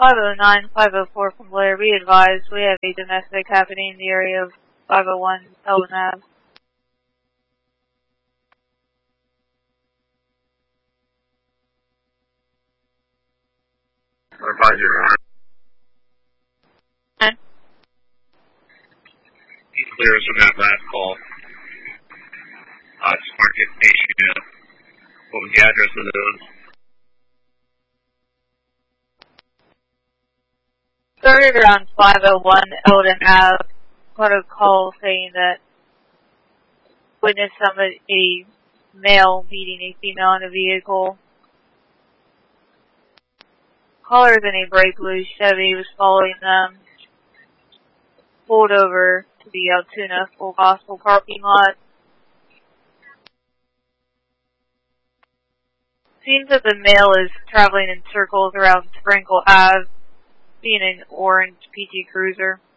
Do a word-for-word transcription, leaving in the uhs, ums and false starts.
five oh nine, five oh four from Blair, be advised we have a domestic happening in the area of five oh one Eldon Ave. Roger. And? He clears from that last call. Uh, just market nation. What was the address of those? Started around five oh one Eldon Ave. Got a call saying that witnessed somebody, a male beating a female in a vehicle. Caller in a bright blue Chevy was following them. Pulled over to the Altoona Full Gospel parking lot. Seems that the male is traveling in circles around Sprinkle Ave, being an orange P T Cruiser.